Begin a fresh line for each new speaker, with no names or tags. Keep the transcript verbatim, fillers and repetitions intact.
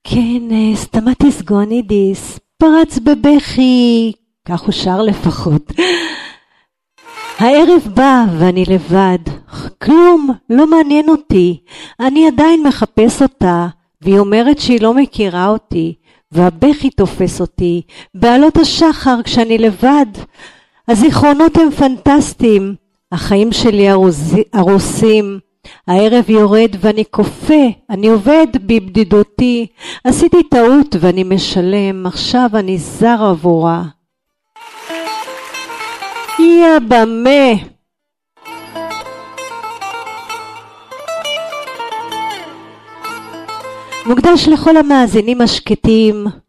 כן, סתמתי סגונידיס, פרץ בבכי, כך הוא שר לפחות. הערב בא ואני לבד, כלום, לא מעניין אותי, אני עדיין מחפש אותה, והיא אומרת שהיא לא מכירה אותי, והבכי תופס אותי, בעלות השחר כשאני לבד. הזיכרונות הם פנטסטיים, החיים שלי הרוסים, הערב יורד ואני קופה, אני עובד בבדידותי, עשיתי טעות ואני משלם, עכשיו אני זר עבורה. יא במה. מוקדש לכל המאזינים השקטים,